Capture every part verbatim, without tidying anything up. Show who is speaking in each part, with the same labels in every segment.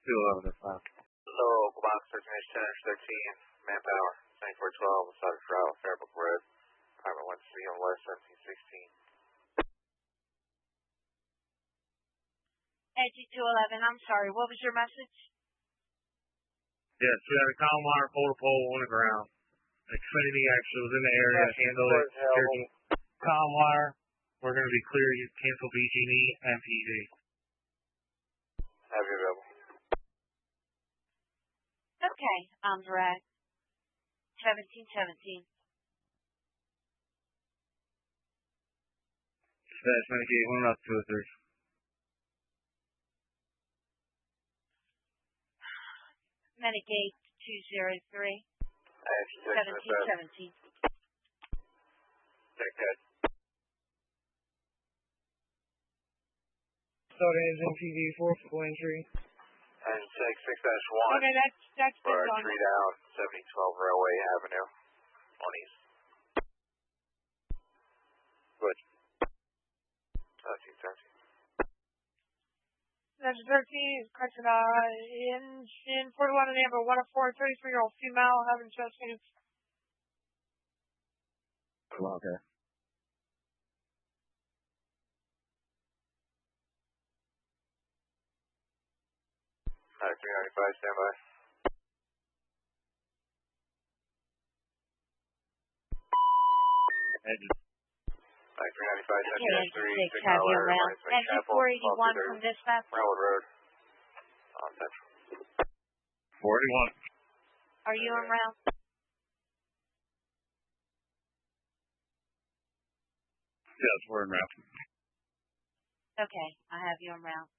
Speaker 1: two eleven is fine.
Speaker 2: So, box thirteen ten thirteen, manpower, twenty-four twelve, Sodder Route, Fairbrook Road, Apartment one C on West seventeen sixteen.
Speaker 3: Edgy two eleven, I'm sorry, what was your message?
Speaker 1: Yes, we had a column wire, pole to pole on the ground. Xfinity actually was in the area, handled it, secured the column wire. We're going to be clear, you cancel B G and E and P Z.
Speaker 2: Have you available?
Speaker 3: Okay, I'm direct. seventeen seventeen.
Speaker 1: Dispatch, Medicaid, one up, two oh three.
Speaker 3: Medicaid two oh three. seventeen seventeen.
Speaker 2: Take that.
Speaker 4: Soda engine P V four full entry.
Speaker 2: And six six dash one.
Speaker 3: Okay, that's that's
Speaker 2: for
Speaker 3: been done.
Speaker 2: three down, seventy twelve Railway Avenue, on East. Good. seventeen seventeen.
Speaker 4: That's thirteen is correction, uh, engine forty-one and amber, one oh four, thirty-three year old female, having chest pains.
Speaker 1: Okay.
Speaker 2: Alright, three ninety-five, stand by.
Speaker 1: Engine.
Speaker 2: Alright, three ninety-five,
Speaker 3: Okay,
Speaker 2: seventeen three,
Speaker 3: six,
Speaker 2: six
Speaker 3: have you
Speaker 2: hour,
Speaker 3: around. Engine four eighty-one from dispatch.
Speaker 2: Railroad Road, on Central.
Speaker 1: forty-one.
Speaker 3: Are you en route?
Speaker 1: Yes, we're in route.
Speaker 3: Okay, I have you en route.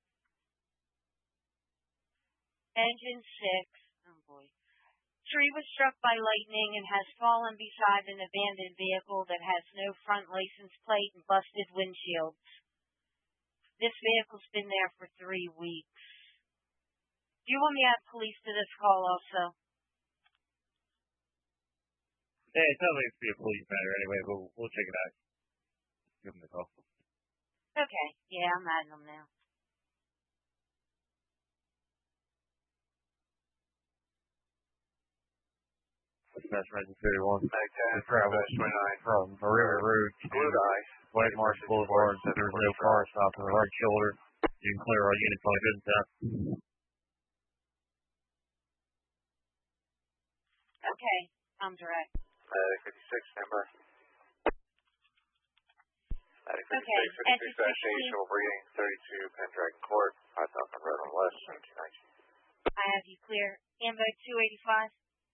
Speaker 3: Engine six, oh boy. Tree was struck by lightning and has fallen beside an abandoned vehicle that has no front license plate and busted windshields. This vehicle's been there for three weeks. Do you want me to add police to this call also?
Speaker 1: Yeah, it sounds like it's be a police matter anyway, but we'll, we'll check it out. Give them the call.
Speaker 3: Okay, yeah, I'm adding them now.
Speaker 1: That's Magic thirty-one.
Speaker 2: Mag ten,
Speaker 1: travel
Speaker 2: twenty-nine.
Speaker 1: from Marina Road to
Speaker 2: Blue Dye.
Speaker 1: White Marsh Boulevard. There's no car stop on the right shoulder. You can clear all units on a good step.
Speaker 3: Okay, I'm direct.
Speaker 2: Medic fifty-six, stand by. Medic fifty-six,
Speaker 3: Okay,
Speaker 2: fifty-six dash eight, show breeding, thirty-two, Pendragon Court, five thousand Road on West, seventeen nineteen.
Speaker 3: I have you clear. Ambo two eighty-five.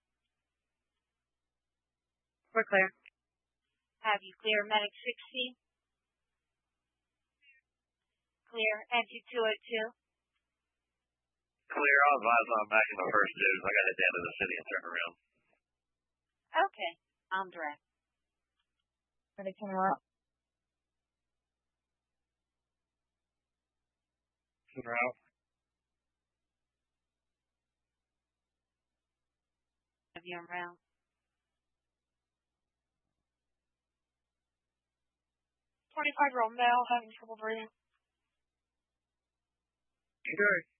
Speaker 3: We're clear. Have you clear. Medic sixteen. Clear. Entry two oh two.
Speaker 1: Clear. I'll advise I'm back in the first news. I got to head down to the city and turn around.
Speaker 3: Okay, I'm direct.
Speaker 4: Ready to route.
Speaker 1: Route.
Speaker 3: Have you around?
Speaker 4: twenty-five year old male having trouble breathing.
Speaker 1: Okay.